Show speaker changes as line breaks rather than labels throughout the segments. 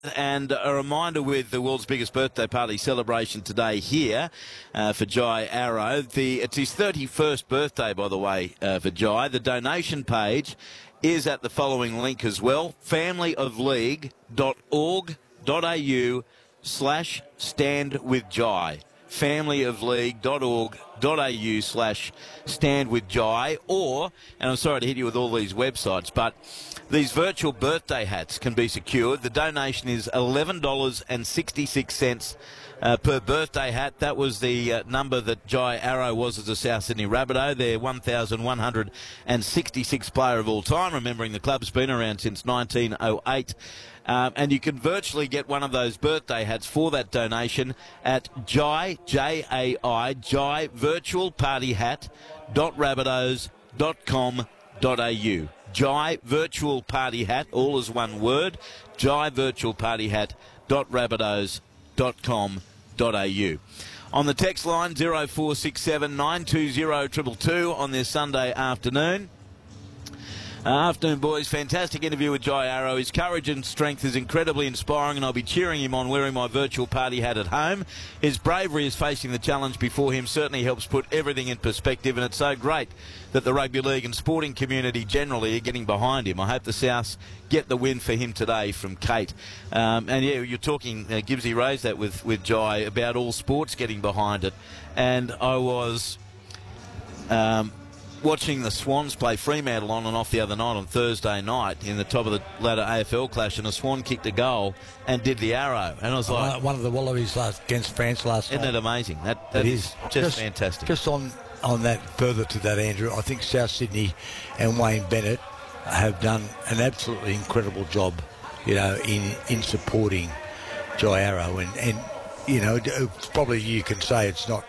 And a reminder with the world's biggest birthday party celebration today here for Jai Arrow. It's his 31st birthday, by the way, for Jai. The donation page is at the following link as well, familyofleague.org.au/standwithjai. familyofleague.org.au/standwithjai. Or, and I'm sorry to hit you with all these websites, but these virtual birthday hats can be secured. The donation is $11.66 per birthday hat. That was the number that Jai Arrow was as a South Sydney Rabbitoh. They're 1,166th player of all time, remembering the club's been around since 1908. And you can virtually get one of those birthday hats for that donation at Jai, J-A-I, Jai Virtual Party Hat.rabbitohs.com.au. Jai Virtual Party Hat, all as one word, Jai Virtual Party Hat.rabbitohs.com.au. On the text line, 0467 920 222 on this Sunday afternoon. Afternoon, boys. Fantastic interview with Jai Arrow. His courage and strength is incredibly inspiring, and I'll be cheering him on wearing my virtual party hat at home. His bravery is facing the challenge before him certainly helps put everything in perspective, and it's so great that the rugby league and sporting community generally are getting behind him. I hope the Souths get the win for him today, from Kate. And yeah, you're talking, Gibbsy raised that with Jai about all sports getting behind it. And I was watching the Swans play Fremantle on and off the other night on Thursday night in the top of the ladder AFL clash, and a Swan kicked a goal and did the arrow. And I was like...
one of the Wallabies against France last night.
Isn't that amazing? That is just fantastic.
Just on that, further to that, Andrew, I think South Sydney and Wayne Bennett have done an absolutely incredible job, in supporting Jai Arrow. And probably you can say it's not,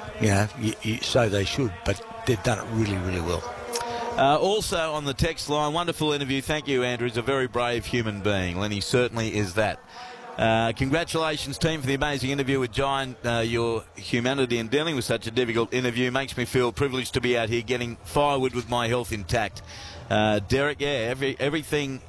so they should, but they've done it really, really well.
Also on the text line, wonderful interview. Thank you, Andrew. He's a very brave human being. Lenny certainly is that. Congratulations, team, for the amazing interview with Jai. Your humanity in dealing with such a difficult interview makes me feel privileged to be out here getting firewood with my health intact. Derek, yeah, everything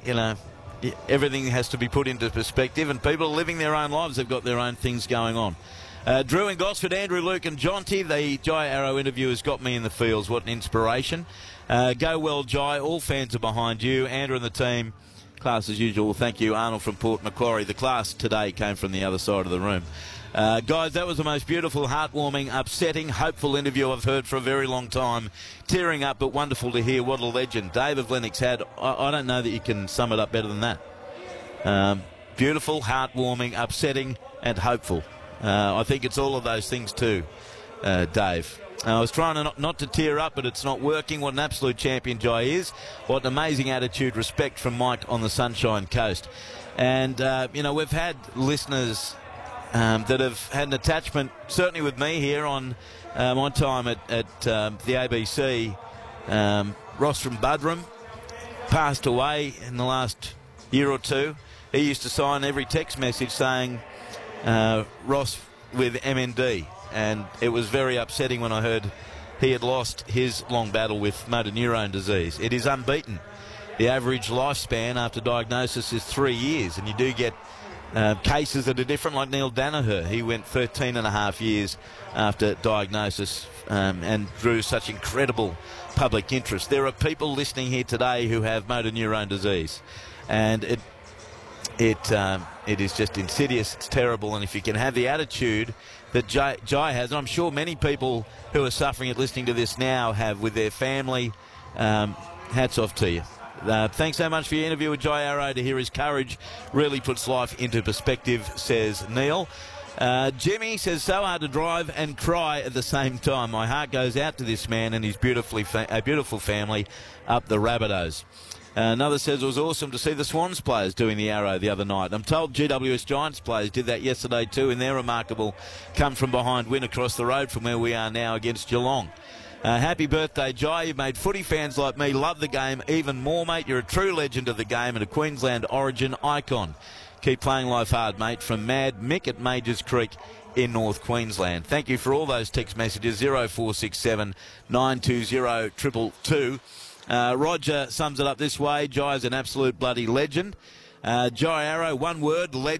has to be put into perspective, and people are living their own lives. They've got their own things going on. Drew in Gosford, Andrew, Luke and Jonty. The Jai Arrow interview has got me in the fields. What an inspiration. Go well, Jai. All fans are behind you. Andrew and the team, class as usual. Thank you, Arnold from Port Macquarie. The class today came from the other side of the room. Guys, that was the most beautiful, heartwarming, upsetting, hopeful interview I've heard for a very long time. Tearing up, but wonderful to hear. What a legend Dave of Lennox had. I don't know that you can sum it up better than that. Beautiful, heartwarming, upsetting and hopeful. I think it's all of those things too, Dave. I was trying not to tear up, but it's not working. What an absolute champion Jai is. What an amazing attitude, respect from Mike on the Sunshine Coast. And, we've had listeners that have had an attachment, certainly with me here on my time at the ABC. Ross from Budrum passed away in the last year or two. He used to sign every text message saying... Ross with MND, and it was very upsetting when I heard he had lost his long battle with motor neurone disease. It is unbeaten. The average lifespan after diagnosis is 3 years, and you do get cases that are different, like Neil Danaher. He went 13 and a half years after diagnosis and drew such incredible public interest. There are people listening here today who have motor neurone disease, and it is just insidious. It's terrible. And if you can have the attitude that Jai has, and I'm sure many people who are suffering it listening to this now have with their family, hats off to you. Thanks so much for your interview with Jai Arrow. To hear his courage really puts life into perspective, says Neil. Jimmy says, so hard to drive and cry at the same time. My heart goes out to this man and his beautiful family up the Rabbitohs. Another says, it was awesome to see the Swans players doing the arrow the other night. I'm told GWS Giants players did that yesterday too in their remarkable come-from-behind win across the road from where we are now against Geelong. Happy birthday, Jai. You've made footy fans like me love the game even more, mate. You're a true legend of the game and a Queensland origin icon. Keep playing life hard, mate. From Mad Mick at Majors Creek in North Queensland. Thank you for all those text messages, 0467 920 222. Roger sums it up this way. Jai is an absolute bloody legend. Jai Arrow, one word, legend.